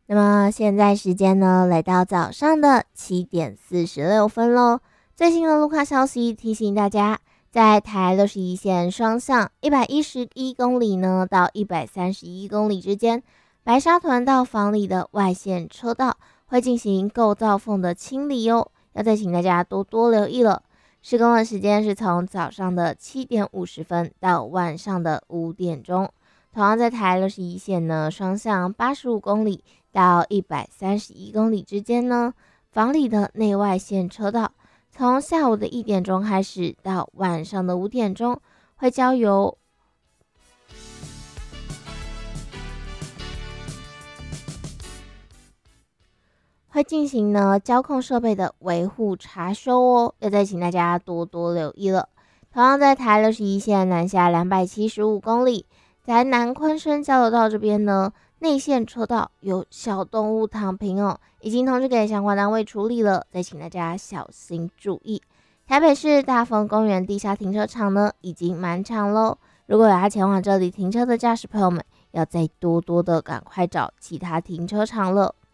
那么现在时间呢，来到早上的7:46咯。最新的路况消息提醒大家，在台61线双向111公里呢到131公里之间，白沙屯到房里的外线车道会进行构造缝的清理哦，要再请大家多多留意了。施工的时间是从早上的7:50到晚上的5点钟。同样在台61线呢，双向85公里到131公里之间呢，房里的内外线车道，从下午的1点钟开始到晚上的5点钟，会交由会进行呢交控设备的维护查修哦，要再请大家多多留意了。同样在台61线南下275公里，在南昆生交流道这边呢，内线车道有小动物躺平哦，已经通知给相关单位处理了，再请大家小心注意。台北市大丰公园地下停车场呢，已经满场喽。如果有要前往这里停车的驾驶朋友们，要再多多的赶快找其他停车场了。